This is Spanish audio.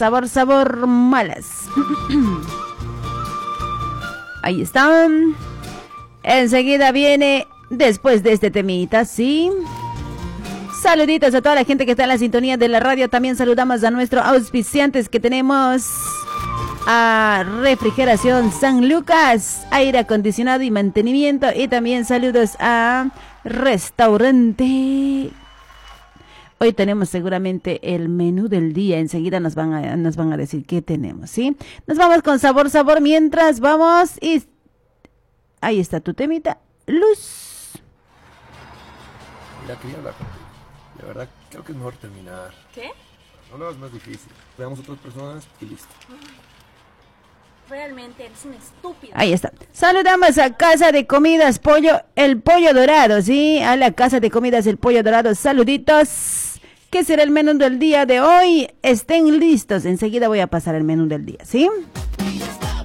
sabor, sabor, malas. Ahí están. Enseguida viene, después de este temita, ¿sí? Saluditos a toda la gente que está en la sintonía de la radio. También saludamos a nuestros auspiciantes que tenemos a Refrigeración San Lucas, aire acondicionado y mantenimiento. Y también saludos a Restaurante. Hoy tenemos seguramente el menú del día. Enseguida nos van a decir qué tenemos, ¿sí? Nos vamos con sabor, sabor. Mientras vamos y... Ahí está tu temita, Luz. Ya quería hablar contigo. De verdad, creo que es mejor terminar. ¿Qué? No lo hagas más difícil. Veamos otras personas y listo. Realmente eres un estúpido. Ahí está. Saludamos a Casa de Comidas Pollo, el Pollo Dorado, ¿sí? A la Casa de Comidas El Pollo Dorado, saluditos. ¿Qué será el menú del día de hoy? Estén listos. Enseguida voy a pasar el menú del día, ¿sí?